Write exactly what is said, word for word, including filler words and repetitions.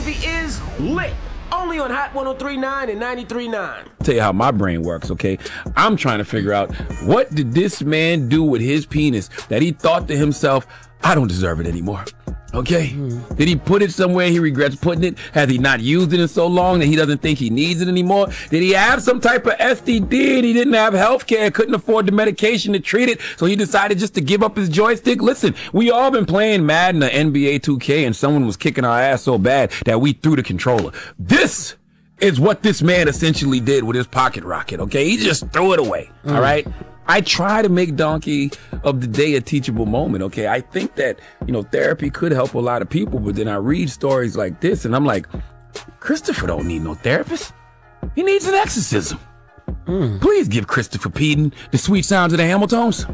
Therapy is lit. Only on Hot one oh three point nine and ninety-three point nine. Tell you how my brain works, okay? I'm trying to figure out, what did this man do with his penis that he thought to himself, I don't deserve it anymore? Okay? Mm. Did he put it somewhere he regrets putting it? Has he not used it in so long that he doesn't think he needs it anymore? Did he have some type of S T D and he didn't have health care, couldn't afford the medication to treat it, so he decided just to give up his joystick? Listen, we all been playing Madden or N B A two K and someone was kicking our ass so bad that we threw the controller. This is what this man essentially did with his pocket rocket, okay? He just threw it away, mm. all right? I try to make Donkey of the Day a teachable moment, okay? I think that, you know, therapy could help a lot of people, but then I read stories like this and I'm like, Christopher don't need no therapist. He needs an exorcism. Mm. Please give Christopher Peden the sweet sounds of the Hamiltons.